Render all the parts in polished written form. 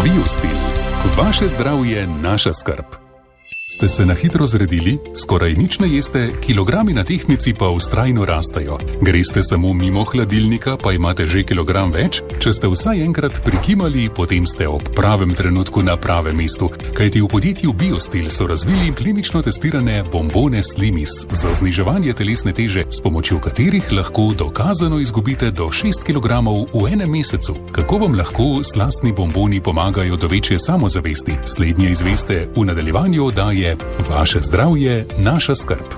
Biostil. Vaše zdravje, naša skrb. Ste se na hitro zredili, skoraj nič ne jeste, kilogrami na tehtnici pa vztrajno rastejo. Greste samo mimo hladilnika, pa imate že kilogram več? Če ste vsaj enkrat prikimali, potem ste ob pravem trenutku na pravem mestu. Kajti v podjetju Biostil so razvili klinično testirane bombone Slimis za zniževanje telesne teže, s pomočjo katerih lahko dokazano izgubite do 6 kg v enem mesecu. Kako vam lahko slastni bomboni pomagajo do večje samozavesti? Slednje izveste v nadaljevanju oddaje Vaše zdravje, naša skrb.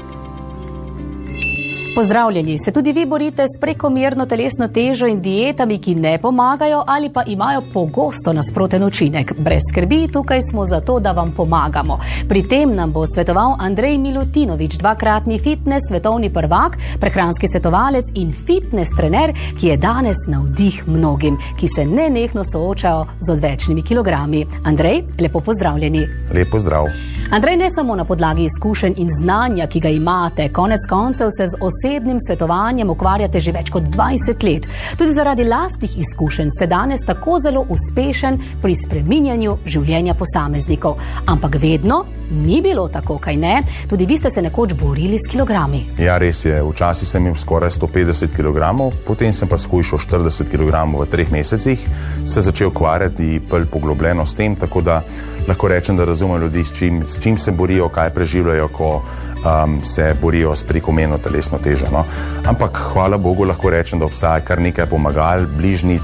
Pozdravljeni, se tudi vi borite s prekomerno telesno težo in dietami, ki ne pomagajo ali pa imajo pogosto nasproten učinek? Brez skrbi, tukaj smo zato, da vam pomagamo. Pri tem nam bo svetoval Andrej Milutinovič, dvakratni fitness svetovni prvak, prehranski svetovalec in fitness trener, ki je danes navdih mnogim, ki se nenehno soočajo z odvečnimi kilogrami. Andrej, lepo pozdravljeni. Lep pozdrav. Andrej, ne samo na podlagi izkušenj in znanja, ki ga imate, konec koncev se z osebnim svetovanjem ukvarjate že več kot 20 let. Tudi zaradi lastnih izkušenj ste danes tako zelo uspešen pri spreminjanju življenja posameznikov. Ampak vedno ni bilo tako, kaj ne? Tudi vi ste se nekoč borili s kilogrami. Ja, res je. Včasih sem imel skoraj 150 kg, potem sem pa skušal 40 kg v 3 mesecih, se začel ukvarjati bolj poglobljeno s tem, tako da lahko rečem, da razumem ljudi, s čim se borijo, kaj preživljajo, ko se borijo s prekomerno telesno težo. No? Ampak hvala Bogu lahko rečem, da obstaja kar nekaj pomagal, bližnjic,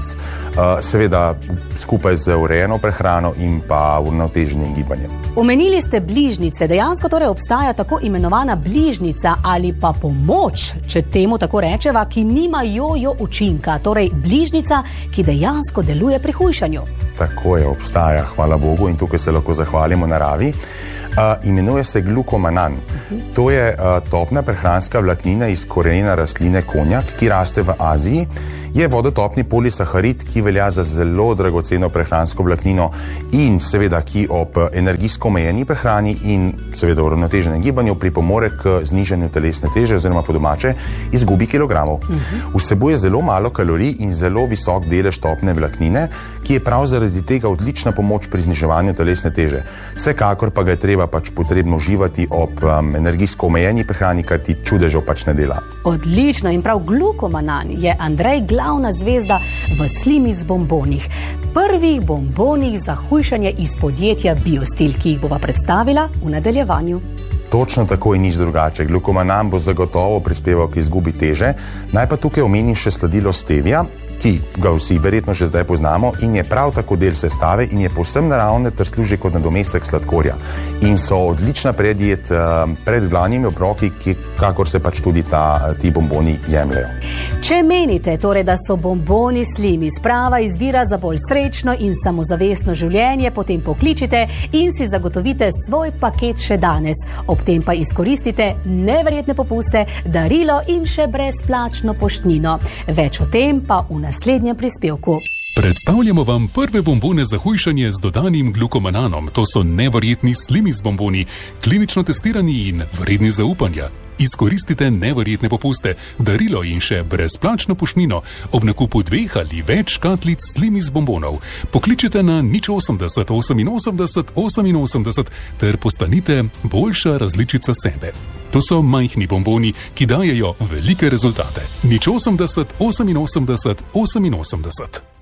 seveda skupaj z urejeno prehrano in pa uravnoteženim gibanjem. Omenili ste bližnjice, dejansko torej obstaja tako imenovana bližnjica ali pa pomoč, če temu tako rečeva, ki nima jojo učinka, torej bližnjica, ki dejansko deluje pri hujšanju. Tako je, obstaja, hvala Bogu, in tukaj se lahko zahvalimo naravi. Imenuje se glukomanan. To je topna prehranska vlaknina iz korenina rastline konjak, ki raste v Aziji. Je vodotopni polisaharid, ki velja za zelo dragoceno prehransko vlaknino in seveda, ki ob energijsko omejeni prehrani in seveda uravnoteženem gibanju pripomore k znižanju telesne teže oziroma po domače izgubi kilogramov. Vsebuje zelo malo kalorij in zelo visok delež topne vlaknine, ki je prav zaradi tega odlična pomoč pri zniževanju telesne teže. Vsekakor pa ga je potrebno uživati ob energijsko omejeni prehrani, kar ti čudežev ne dela. Odlično, in prav glukomanan je Andrej glavna zvezda v Slimis bombonih. Prvih bombonih za hujšanje iz podjetja Biostil, ki jih bova predstavila v nadaljevanju. Točno tako in nič drugače. Glukomanan bo zagotovo prispeval k izgubi teže. Naj pa tukaj omenim še sladilo stevia, ki ga vsi verjetno že zdaj poznamo in je prav tako del sestave in je povsem naravne ter služi kot nadomestek sladkorja. In so odlična predjed pred glavnimi obroki, kakor se tudi ti bomboni jemljajo. Če menite torej, da so bomboni Slimis prava izbira za bolj srečno in samozavestno življenje, potem pokličite in si zagotovite svoj paket še danes. Ob tem pa izkoristite neverjetne popuste, darilo in še brezplačno poštnino. Več o tem pa v naslednjem prispevku. Predstavljamo vam prve bombone za hujšanje z dodanim glukomananom. To so neverjetni Slimis bomboni, klinično testirani in vredni zaupanja. Izkoristite neverjetne popuste, darilo in še brezplačno poštnino ob nakupu 2 ali več škatlic Slimis bombonov. Pokličite na 080 88 88 ter postanite boljša različica sebe. To so majhni bomboni, ki dajejo velike rezultate. 080 88 88.